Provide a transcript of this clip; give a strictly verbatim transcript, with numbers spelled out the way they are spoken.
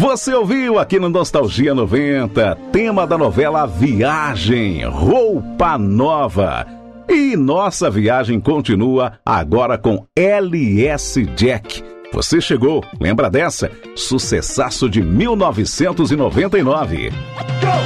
Você ouviu aqui no Nostalgia noventa, tema da novela Viagem, Roupa Nova. E nossa viagem continua agora com L S Jack. Você chegou, lembra dessa? Sucessaço de mil novecentos e noventa e nove.